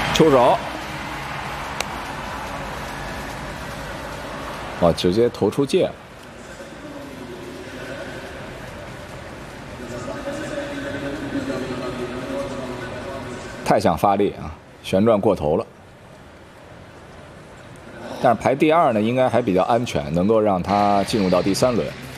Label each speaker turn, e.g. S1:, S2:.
S1: 出手，哇，直接投出界了。 太想发力啊，旋转过头了。但是排第2呢，应该还比较安全，能够让他进入到第3轮。